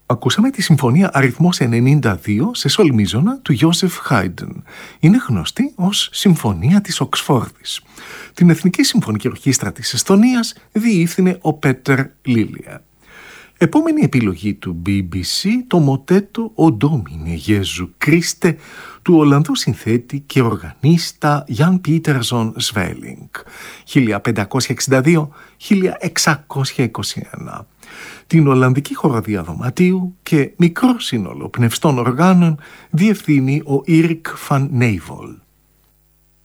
Ακούσαμε τη συμφωνία αριθμός 92 σε σολ μίζωνα του Γιώσεφ Χάιντεν. Είναι γνωστή ως Συμφωνία της Οξφόρδης. Την Εθνική Συμφωνική Ορχήστρα της Εσθονίας διεύθυνε ο Πέτερ Λίλια. Επόμενη επιλογή του BBC, το μοτέτο «Ο Ντόμινε Γέζου Κρίστε» του Ολλανδού συνθέτη και οργανίστα Γιάν Πίτερσον Σβέλινγκ, 1522-1621. Την Ολλανδική Χοροδία Δωματίου και μικρό σύνολο πνευστών οργάνων διευθύνει ο Ήρικ Φαν Νέιβολ.